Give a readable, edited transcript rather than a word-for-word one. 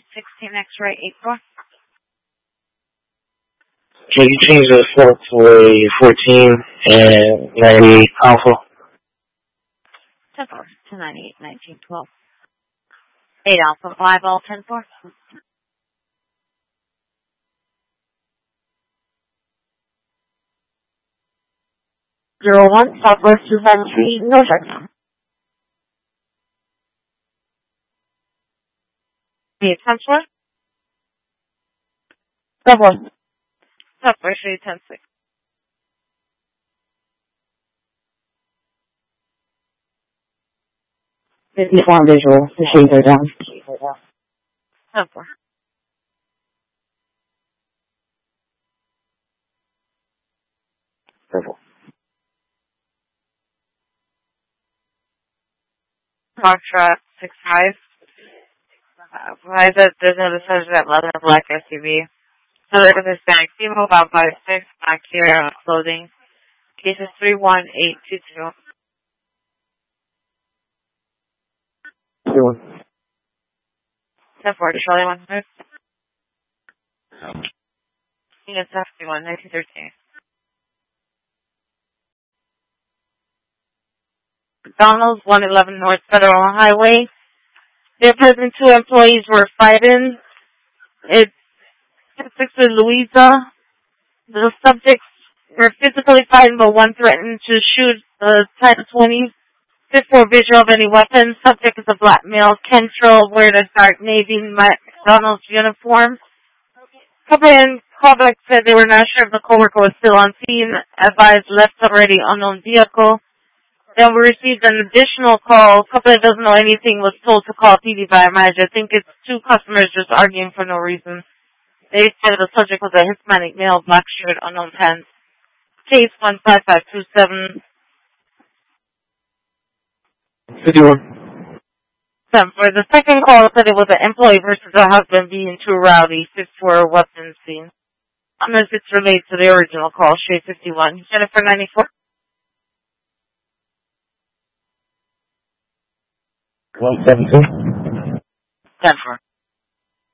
16 X-ray 84. Can you change the floor to a 14 and 98 Alpha? 10-4 to 98, 19, 12. 8 Alpha, 5 all 10-4. Zero 01, Southwest 273, Norfolk. 8 10-4. Southwest. Southwest 8 10-6. 54 visual, the shades are down. 10-4. Purple. Foxtrot 6-5. There's no decision at leather black SUV. So there was a Hispanic female, about 5'6", black hair, clothing. Cases 31822. 10-4, Charlie 100. Unit 71, 1913. McDonald's, 111 North Federal Highway. Their present two employees were fighting. It's 6 with Louisa. The subjects were physically fighting, but one threatened to shoot the Type 20. 54 visual of any weapons. Subject is a black male. Kentrell wearing a dark navy McDonald's uniform. Couple in callback said they were not sure if the coworker was still on scene. Advised left already unknown vehicle. Then we received an additional call. Couple that doesn't know anything was told to call PD by a manager. I think it's two customers just arguing for no reason. They said the subject was a Hispanic male, black shirt, unknown pants. Case 15527. 51. For the second call said it was an employee versus a husband being too rowdy. 54 weapons scene. Unless it's related to the original call, Shade 51. Jennifer 94. 172. 10-4.